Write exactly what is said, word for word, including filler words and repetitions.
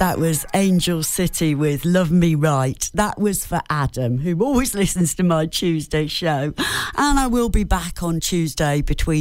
That was Angel City with Love Me Right. That was for Adam, who always listens to my Tuesday show. And I will be back on Tuesday between